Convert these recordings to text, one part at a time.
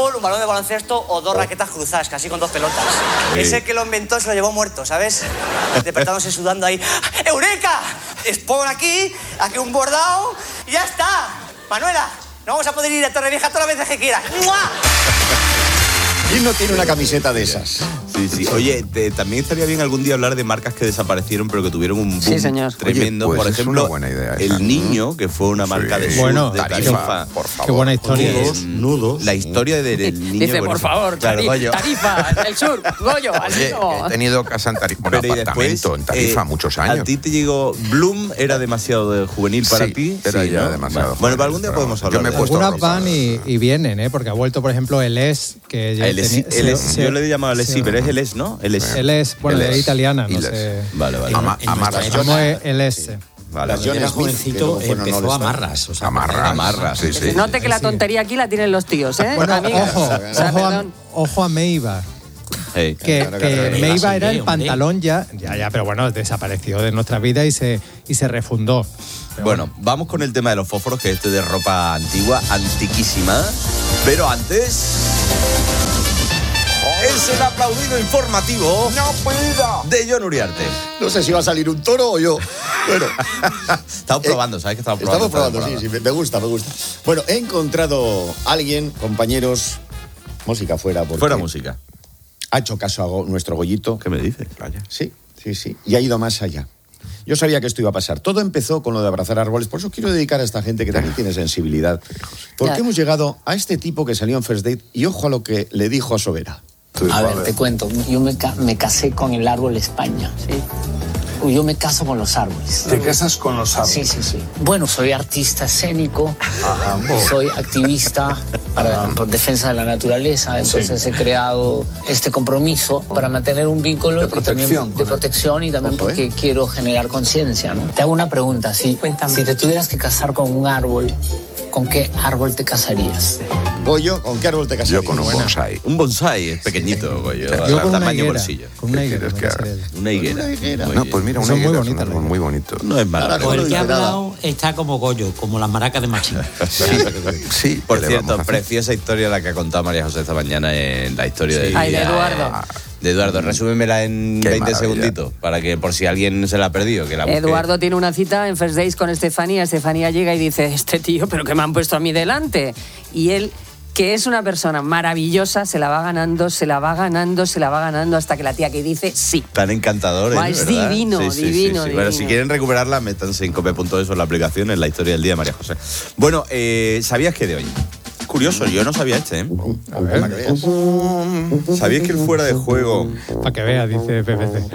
fútbol, un balón de baloncesto o dos raquetas cruzadas, casi con dos pelotas. Sí. Ese que lo inventó se lo llevó muerto, ¿sabes? Despertándose sudando ahí. ¡Eureka! Pon aquí un bordado y ya está. Manuela, no vamos a poder ir a Torrevieja todas las veces que quieras. ¡Mua! ¿Quién no tiene una camiseta de esas? Sí. Oye, también estaría bien algún día hablar de marcas que desaparecieron pero que tuvieron un boom tremendo. Oye, pues por ejemplo, es una buena idea esa, el Niño, que fue una marca de Bueno, de Tarifa. Por favor. Qué buena historia. Nudos. La historia del Niño. Dice, por favor, claro, Goyo. Tarifa, el sur, Goyo, al Oye, mismo. he tenido casa en Tarifa, Pero y apartamento después, en Tarifa muchos años. ¿A ti te llegó Bloom? ¿Era demasiado juvenil para Sí, ti? era ya ¿no? demasiado Bueno, juvenil, para algún día pero podemos yo hablar me he de puesto eso. Algunas van y vienen, ¿eh? Porque ha vuelto, por ejemplo, el Es, que ya Yo le he llamado el sí, pero es el Es, ¿no? El Es. El Es, bueno, El es Es. italiana, no Iles. sé. Vale. Amarras. ¿Cómo es el S? Vale. Las John Era Smith, jovencito, que luego fueron empezó a All Star. Amarras. O sea, Amarras, sí. Note que la tontería aquí la tienen los tíos, ¿eh? Bueno, Amigas. ojo a Meiba. Hey. Que Meiba Meiba era sí, el hombre. pantalón ya, pero bueno, desapareció de nuestra vida y se refundó. Pero Bueno, vamos con el tema de los fósforos, que este de ropa antigua, antiquísima. Pero antes... Es el aplaudido informativo de Jon Uriarte. No sé si va a salir un toro o yo. Bueno, Estamos probando, ¿sabes que estamos probando? estamos probando, sí, me gusta. Bueno, he encontrado a alguien, compañeros, música fuera. Porque Fuera música. ha hecho caso a nuestro Goyito. ¿Qué me dices? Sí. Y ha ido más allá. Yo sabía que esto iba a pasar. Todo empezó con lo de abrazar árboles. Por eso quiero dedicar a esta gente que también tiene sensibilidad. Porque hemos llegado a este tipo que salió en First Date y ojo a lo que le dijo a Sobera. A ver, te cuento. Yo me casé con el árbol España. Sí. Yo me caso con los árboles. ¿Te casas con los árboles? Sí. Bueno, soy artista escénico, soy activista por defensa de la naturaleza, entonces he creado este compromiso para mantener un vínculo De protección, de protección y también porque quiero generar conciencia, ¿no? Te hago una pregunta, si te tuvieras que casar con un árbol, ¿con qué árbol te casarías? Goyo, ¿con qué árbol te casarías? Yo con un bonsai. Un bonsai es pequeñito, Goyo. yo con una Tamaño higuera. bolsillo. Con una higuera. ¿Qué quieres que haga? Una higuera. No, pues mira, una Son muy higuera es bonitas, un árbol ¿no? muy bonito. No es malo. Pues O el No que ha dice nada. hablado está como Goyo, como las maracas de Machín. Sí, Por ¿qué le cierto, vamos a hacer? preciosa historia la que ha contado María José esta mañana en la historia del Ay, de día. Eduardo. De Eduardo, resúmemela en Qué 20 maravilla. segunditos, para que por si alguien se la ha perdido, que la busque. Eduardo tiene una cita en First Days con Estefanía. Estefanía llega y dice, este tío, pero que me han puesto a mí delante. Y él, que es una persona maravillosa, se la va ganando hasta que la tía que dice sí. Tan encantador, Buah, es ¿verdad? divino. Bueno, si quieren recuperarla, métanse en cope.es en la aplicación, en la historia del día, María José. Bueno, ¿sabías que de hoy? Curioso, yo no sabía ¿eh? A ver, para que veas. ¿Sabías que el fuera de juego... Para que vea, dice PPC.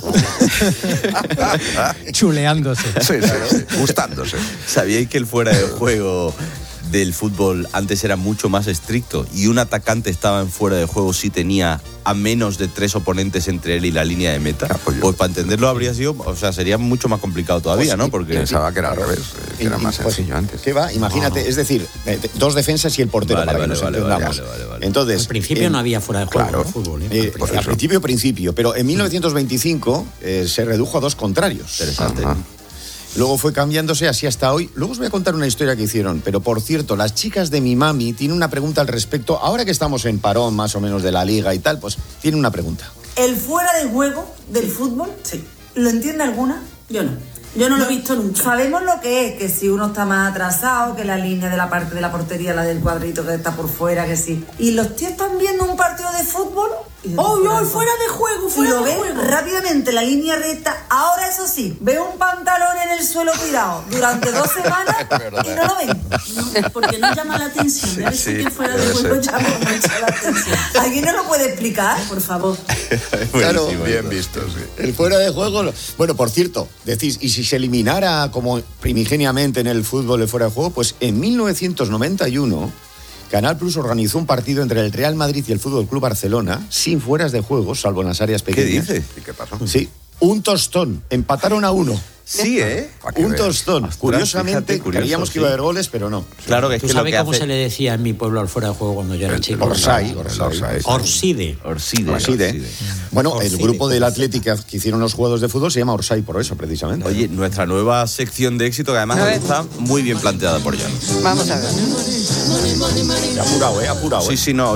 Chuleándose. Sí, gustándose. ¿Sabíais que el fuera de juego del fútbol antes era mucho más estricto y un atacante estaba en fuera de juego si tenía a menos de 3 oponentes entre él y la línea de meta? Pues para entenderlo habría sido, o sea, sería mucho más complicado todavía, ¿no? Porque Pensaba que era al revés, que era más Pues, sencillo antes. ¿qué va? Imagínate, es decir, dos defensas y el portero, Vale, para vale, que nos vale, entendamos. vale. Entonces, Al principio no había fuera de juego claro. en el fútbol. ¿eh? Por al eso. principio, pero en 1925 se redujo a 2 contrarios. interesante. Ajá. Luego fue cambiándose así hasta hoy. Luego os voy a contar una historia que hicieron. Pero por cierto, las chicas de mi mami tienen una pregunta al respecto. Ahora que estamos en parón más o menos de la liga y tal, pues tienen una pregunta. ¿El fuera de juego del fútbol? Sí. ¿Lo entiende alguna? Yo no. Yo no lo he visto nunca. Sabemos lo que es, que si uno está más atrasado, que la línea de la parte de la portería, la del cuadrito que está por fuera, que sí. ¿Y los tíos están viendo un partido de fútbol? ¡Oh, no! ¡Fuera de juego! ¡Fuera de juego! Y lo ven rápidamente, la línea recta. Ahora, eso sí, veo un pantalón en el suelo tirado durante 2 semanas y no lo ven. No, porque no llama la atención. Debe ser que fuera de juego llama mucho la atención. ¿Alguien nos lo puede explicar? Por favor. Claro, Bien visto, sí. el fuera de juego. Bueno, por cierto, decís, y si se eliminara como primigeniamente en el fútbol el fuera de juego, pues en 1991 Canal Plus organizó un partido entre el Real Madrid y el Fútbol Club Barcelona sin fueras de juego, salvo en las áreas ¿Qué pequeñas. dices? ¿Y qué pasó? Sí, un tostón. Empataron a 1. Sí, ¿eh? Pa' que Un veas. tostón. Ostras, Curiosamente, fíjate, curioso, creíamos que sí. iba a haber goles, pero no. Claro que es ¿Tú que lo sabes que cómo hace... se le decía en mi pueblo al fuera de juego cuando yo era chico? Orsay. Orside. Orside. Bueno, el Orside, grupo del Orside. Atlético que hicieron los jugadores de fútbol se llama Orsay por eso, precisamente. Oye, nuestra nueva sección de éxito, que además A ver. está muy bien planteada por Jon. Vamos a ver. Apurado, apurado. Sí, sí, no.